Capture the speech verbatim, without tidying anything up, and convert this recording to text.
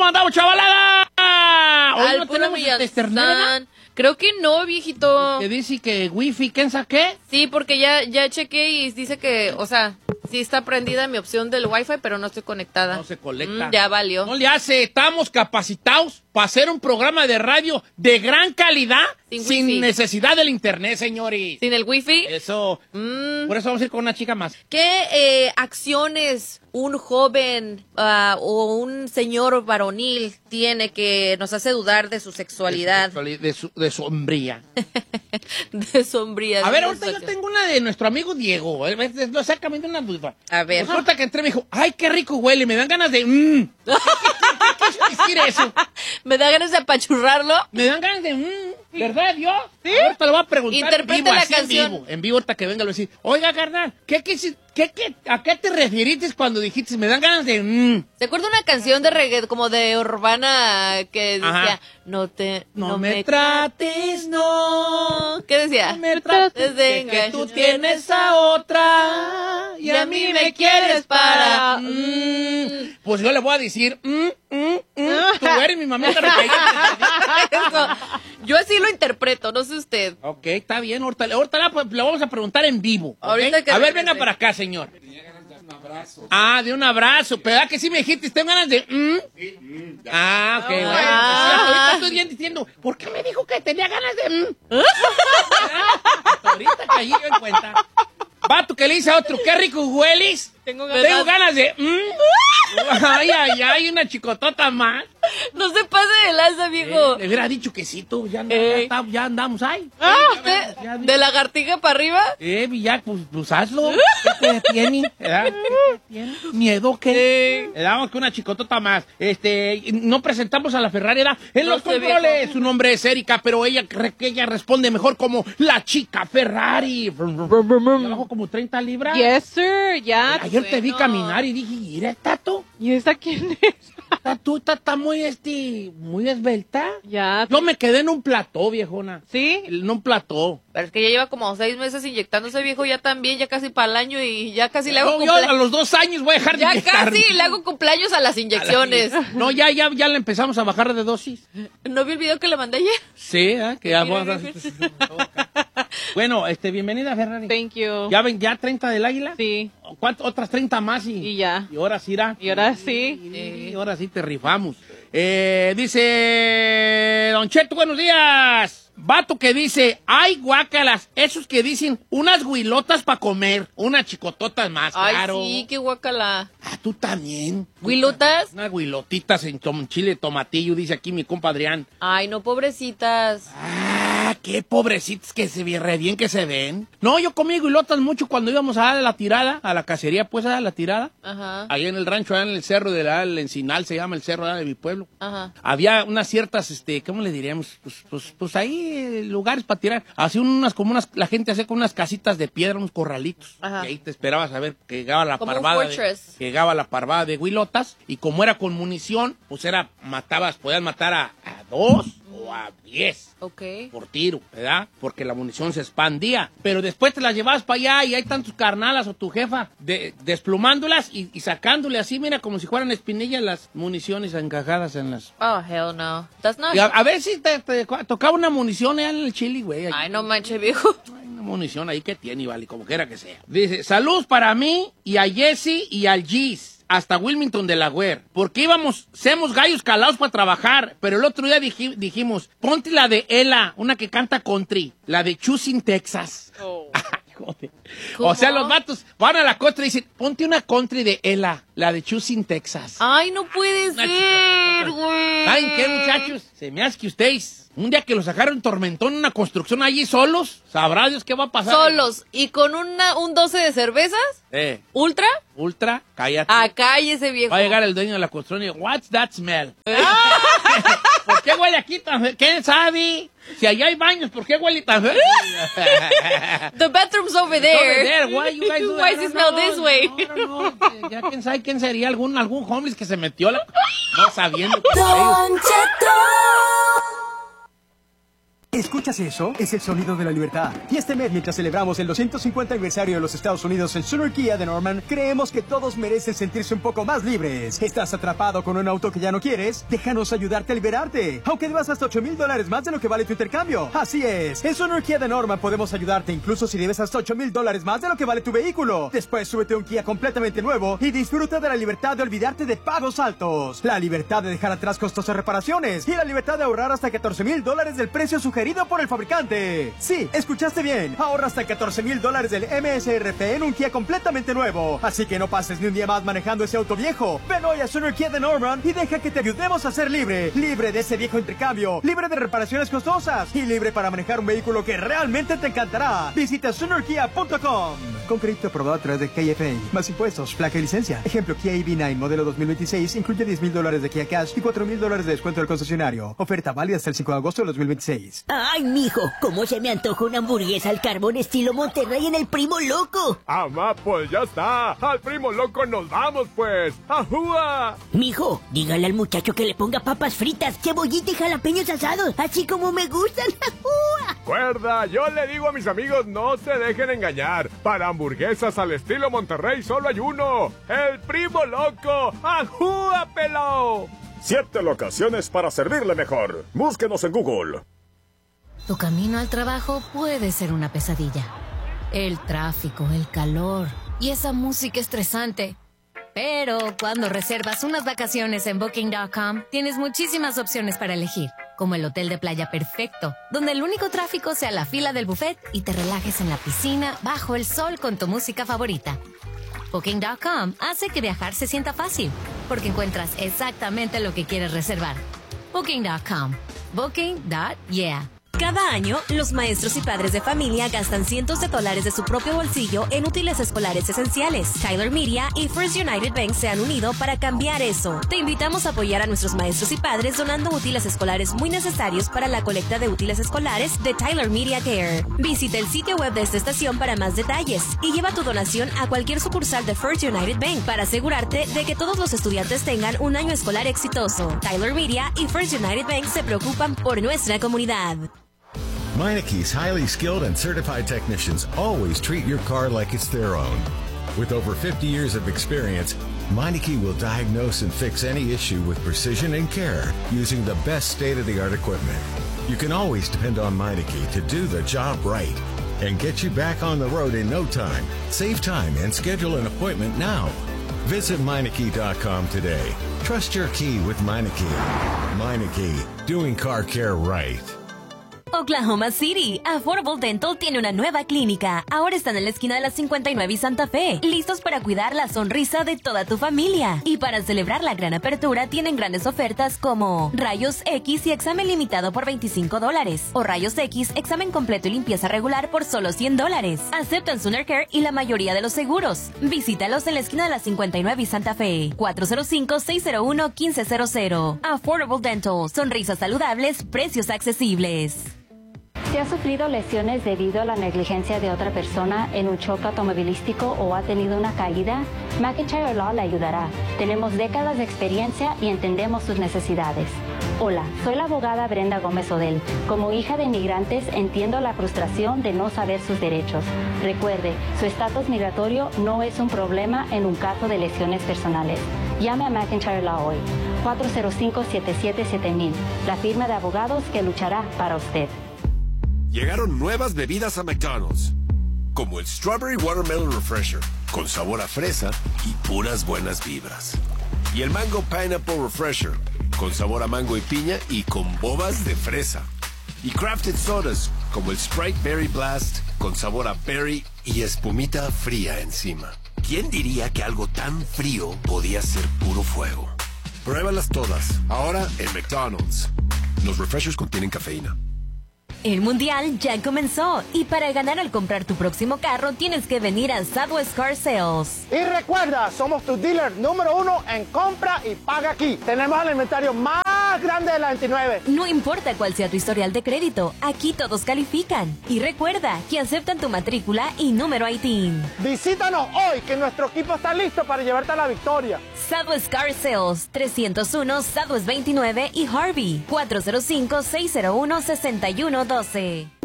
¿Cómo andamos, chavalada? Al no puro tenemos Millán. Creo que no, viejito. Que dice que wifi, ¿quién saqué? Sí, porque ya, ya chequé y dice que, o sea, sí está prendida mi opción del wifi, pero no estoy conectada. No se conecta. Mm, ya valió. No le hace, estamos capacitados para hacer un programa de radio de gran calidad sin, sin necesidad del internet, señores. Sin el wifi. Eso. Mm. Por eso vamos a ir con una chica más. ¿Qué eh, acciones un joven uh, o un señor varonil tiene que nos hace dudar de su sexualidad? De su, de su, de su hombría. De sombría. A ver, ahorita yo tengo una de nuestro amigo Diego. Es exactamente una duda. A ver. Pues ahorita que entré me dijo, ay, qué rico huele, me dan ganas de... Mm. ¿Qué, qué, qué, qué decir eso? ¿Me da ganas de apachurrarlo? Me dan ganas de... Mm, ¿verdad, Dios? ¿Sí? Ahorita lo voy a preguntar Interpreta en vivo, la así canción. en vivo. En vivo, ahorita que venga, lo voy a decir, oiga, carnal, ¿qué, qué, qué, qué, ¿a qué te referiste cuando dijiste, me dan ganas de... Mm? ¿Se acuerda una canción de reggae, como de urbana, que decía, Ajá. no te... No, no me, me trates, no... ¿Qué decía? No me trates de que tú tienes a otra y a mí me quieres para... Mm. Pues yo le voy a decir, mm, mm, mm. Tú eres mi mamita. Eso. Yo así lo interpreto, no sé usted. Ok, está bien, ahorita, ahorita la, le vamos a preguntar en vivo. ¿Okay? Ahorita que a ver, regrese. venga para acá, señor. Ah, de un abrazo. ¿Pero que sí me dijiste? ¿Tengo ganas de...? Mm? Ah, ok. Bueno, Ah. pues, ahorita estoy bien diciendo, ¿por qué me dijo que tenía ganas de...? Mm? Ahorita caí yo en cuenta. Vato que le dice a otro, qué rico hueles. Tengo ganas, Tengo ganas de... Mm. Ay, ay, ay, una chicotota más. No se pase de lanza, viejo. Eh, le hubiera dicho que sí, tú, ya, anda, Eh. ya, está- ya andamos ahí. Ah, Ya, ¿usted? ya, ¿De lagartija para arriba? Eh, ya, pues, pues hazlo. ¿Qué te tiene? ¿Verdad? ¿Qué te tiene? ¿Miedo qué? Le damos que una chicotota más. Este, no presentamos a la Ferrari, ¿verdad? En No los sé, controles, viejo. su nombre es Erika, pero ella cree que ella responde mejor como la chica Ferrari. ¿Le bajó como treinta libras? Yes, sir, ya. Ayer te vi bueno. caminar y dije, ¿y eres Tato? ¿Y esa quién es? Tú está muy, este, muy esbelta. Ya. Yo me quedé en un plató, viejona. ¿Sí? En un plató. Pero es que ya lleva como seis meses inyectándose, viejo, ya también, ya casi para el año y ya casi le hago No, yo cumplea- a los dos años voy a dejar de Ya inyectarme. casi le hago cumpleaños a las inyecciones. No, ya, ya, ya le empezamos a bajar de dosis. ¿No vi el video que le mandé ayer? Sí, ¿eh? Que ya Mira, vamos a... mira. Bueno, este, bienvenida, Ferrari. Thank you. ¿Ya ven, ya treinta del águila? Sí. ¿Cuántas? Otras treinta más y... Y ya. Y ahora sí irá. Y ahora sí. Y ahora sí te rifamos. Eh, dice... Don Cheto, buenos días. Vato que dice, ay, guácalas, esos que dicen unas huilotas para comer, unas chicototas más, Ay, claro. sí, qué guacala. Ah, tú también. ¿Huilotas? Unas huilotitas en tom- chile tomatillo, dice aquí mi compa Adrián. Ay, no, pobrecitas. Ah, qué pobrecitos que se ve re bien que se ven. No, yo comí huilotas mucho cuando íbamos a dar la tirada, a la cacería, pues, a dar la tirada. Ajá, Ahí en el rancho, allá en el cerro de la, el Encinal, se llama el cerro allá de mi pueblo. ajá. Había unas ciertas, este, ¿cómo le diríamos? Pues, pues, pues ahí eh, lugares para tirar. Así unas, como unas, la gente hacía con unas casitas de piedra, unos corralitos. Ajá. Y ahí te esperabas a ver que llegaba la Como un parvada. De, fortress. que llegaba la parvada de huilotas. Y como era con munición, pues era, matabas, podías matar a, a dos o a diez. Ok. Por tiro, ¿verdad? Porque la munición se expandía. Pero después te las llevabas para allá y hay tantos carnalas o tu jefa de, desplumándolas y, y sacándole así, mira, como si fueran espinillas las municiones encajadas en las... Oh, hell no. That's not... Y a, a ver si te, te tocaba una munición allá en el Chile, güey. Ay, no manches, viejo. Hay una munición ahí que tiene, vale, como quiera que sea. Dice, salud para mí y a Jesse y al Gis. Hasta Wilmington, Delaware. Porque íbamos, seamos gallos calados para trabajar. Pero el otro día dij, dijimos, ponte la de Ella, una que canta country. La de Choosing, Texas. Oh. Joder. ¿Cómo? O sea, los vatos van a la country y dicen, ponte una country de Ella, la de Choosing, Texas. Ay, no puede Una ser, güey. ¿Saben qué, muchachos? Se me hace que ustedes, un día que los sacaron tormentón en una construcción allí solos, sabrá Dios qué va a pasar. Solos y con una, un doce de cervezas, Eh, ultra, ultra, cállate. a cállese, viejo. Va a llegar el dueño de la construcción y what's that smell? ¿Por qué huele aquí tan feo? ¿Quién sabe? Si allá hay baños, ¿por qué huele tan feo? The bathroom's over there. Over there, why you guys do that? Why does it smell No, this way? No, no, no. Ya quién sabe quién sería, algún, algún homeless que se metió a la... No sabiendo que ellos... Don Cheto ¿Escuchas eso? Es el sonido de la libertad. Y este mes, mientras celebramos el doscientos cincuenta aniversario de los Estados Unidos en Sooner Kia de Norman, creemos que todos merecen sentirse un poco más libres. ¿Estás atrapado con un auto que ya no quieres? Déjanos ayudarte a liberarte, aunque debas hasta ocho mil dólares más de lo que vale tu intercambio. Así es, en Sooner Kia de Norman podemos ayudarte incluso si debes hasta ocho mil dólares más de lo que vale tu vehículo. Después súbete a un Kia completamente nuevo y disfruta de la libertad de olvidarte de pagos altos, la libertad de dejar atrás costosas reparaciones y la libertad de ahorrar hasta catorce mil dólares del precio sugerido por el fabricante. Sí, escuchaste bien, ahorra hasta catorce mil dólares del M S R P en un Kia completamente nuevo. Así que no pases ni un día más manejando ese auto viejo. Ven hoy a Sooner Kia de Norman y deja que te ayudemos a ser libre. Libre de ese viejo intercambio, libre de reparaciones costosas y libre para manejar un vehículo que realmente te encantará. Visita Sooner Kia punto com. Con crédito aprobado a través de K F A. Más impuestos, placa y licencia. Ejemplo, Kia E V nueve modelo dos mil veintiséis incluye diez mil dólares de Kia Cash y cuatro mil dólares de descuento del concesionario. Oferta válida hasta el cinco de agosto de dos mil veintiséis. Ay, mijo, cómo se me antoja una hamburguesa al carbón estilo Monterrey en el Primo Loco. Amá, pues ya está. Al Primo Loco nos vamos, pues. ¡Ajúa! Mijo, dígale al muchacho que le ponga papas fritas, cebollita y jalapeños asados, así como me gustan. ¡Ajúa! Cuerda, yo le digo a mis amigos, no se dejen engañar. Para hamburguesas al estilo Monterrey solo hay uno. ¡El Primo Loco! ¡Ajúa, pelao! Siete locaciones para servirle mejor. Búsquenos en Google. Tu camino al trabajo puede ser una pesadilla. El tráfico, el calor y esa música estresante. Pero cuando reservas unas vacaciones en Booking punto com, tienes muchísimas opciones para elegir, como el hotel de playa perfecto, donde el único tráfico sea la fila del buffet y te relajes en la piscina bajo el sol con tu música favorita. Booking punto com hace que viajar se sienta fácil, porque encuentras exactamente lo que quieres reservar. Booking punto com. Booking punto yeah. Cada año, los maestros y padres de familia gastan cientos de dólares de su propio bolsillo en útiles escolares esenciales. Tyler Media y First United Bank se han unido para cambiar eso. Te invitamos a apoyar a nuestros maestros y padres donando útiles escolares muy necesarios para la colecta de útiles escolares de Tyler Media Care. Visita el sitio web de esta estación para más detalles y lleva tu donación a cualquier sucursal de First United Bank para asegurarte de que todos los estudiantes tengan un año escolar exitoso. Tyler Media y First United Bank se preocupan por nuestra comunidad. Meineke's highly skilled and certified technicians always treat your car like it's their own. With over fifty years of experience, Meineke will diagnose and fix any issue with precision and care using the best state-of-the-art equipment. You can always depend on Meineke to do the job right and get you back on the road in no time. Save time and schedule an appointment now. Visit Meineke dot com today. Trust your key with Meineke. Meineke, doing car care right. Oklahoma City, Affordable Dental tiene una nueva clínica. Ahora están en la esquina de la cincuenta y nueve y Santa Fe, listos para cuidar la sonrisa de toda tu familia. Y para celebrar la gran apertura, tienen grandes ofertas como Rayos X y examen limitado por veinticinco dólares. O Rayos X, examen completo y limpieza regular por solo cien dólares. Aceptan Sooner Care y la mayoría de los seguros. Visítalos en la esquina de la cincuenta y nueve y Santa Fe. cuatro cero cinco, seis cero uno, uno cinco cero cero. Affordable Dental. Sonrisas saludables, precios accesibles. Si ha sufrido lesiones debido a la negligencia de otra persona en un choque automovilístico o ha tenido una caída, McIntyre Law le ayudará. Tenemos décadas de experiencia y entendemos sus necesidades. Hola, soy la abogada Brenda Gómez Odell. Como hija de inmigrantes, entiendo la frustración de no saber sus derechos. Recuerde, su estatus migratorio no es un problema en un caso de lesiones personales. Llame a McIntyre Law hoy. cuatro cero cinco, siete siete siete mil. La firma de abogados que luchará para usted. Llegaron nuevas bebidas a McDonald's, como el Strawberry Watermelon Refresher, con sabor a fresa y puras buenas vibras. Y el Mango Pineapple Refresher, con sabor a mango y piña y con bobas de fresa. Y Crafted Sodas, como el Sprite Berry Blast, con sabor a berry y espumita fría encima. ¿Quién diría que algo tan frío podía ser puro fuego? Pruébalas todas, ahora en McDonald's. Los refreshers contienen cafeína. El mundial ya comenzó y para ganar al comprar tu próximo carro tienes que venir a Southwest Car Sales. Y recuerda, somos tu dealer número uno en compra y paga aquí. Tenemos el inventario más más grande de la veintinueve. No importa cuál sea tu historial de crédito, aquí todos califican. Y recuerda que aceptan tu matrícula y número I T I N. Visítanos hoy, que nuestro equipo está listo para llevarte a la victoria. Southwest Car Sales, trescientos uno Southwest veintinueve y Harvey, cuatro cero cinco, seis cero uno, seis uno uno dos.